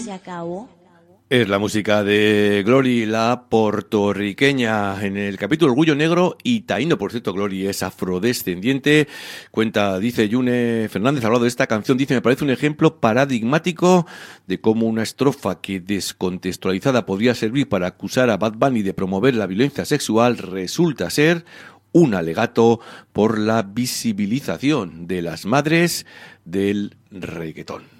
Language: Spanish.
Es la música de Glory, la puertorriqueña, en el capítulo Orgullo Negro y Taíno. Por cierto, Glory es afrodescendiente. Dice Yune Fernández, ha hablado de esta canción, dice, me parece un ejemplo paradigmático de cómo una estrofa que descontextualizada podría servir para acusar a Bad Bunny de promover la violencia sexual resulta ser un alegato por la visibilización de las madres del reggaetón.